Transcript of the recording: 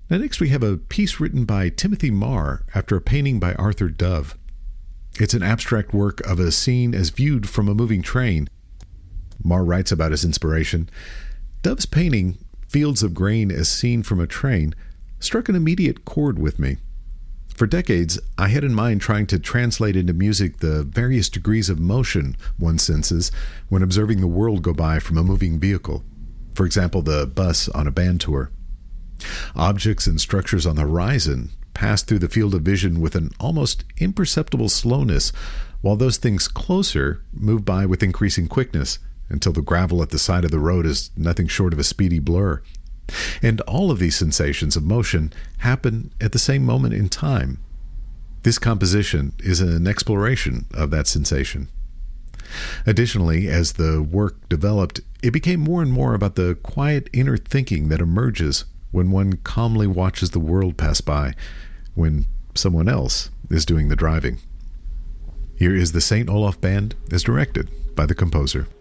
Now, next we have a piece written by Timothy Marr after a painting by Arthur Dove. It's an abstract work of a scene as viewed from a moving train. Marr writes about his inspiration. Dove's painting, Fields of Grain as Seen from a Train, struck an immediate chord with me. For decades, I had in mind trying to translate into music the various degrees of motion one senses when observing the world go by from a moving vehicle. For example, the bus on a band tour. Objects and structures on the horizon pass through the field of vision with an almost imperceptible slowness, while those things closer move by with increasing quickness until the gravel at the side of the road is nothing short of a speedy blur. And all of these sensations of motion happen at the same moment in time. This composition is an exploration of that sensation. Additionally, as the work developed, it became more and more about the quiet inner thinking that emerges when one calmly watches the world pass by, when someone else is doing the driving. Here is the St. Olaf Band as directed by the composer.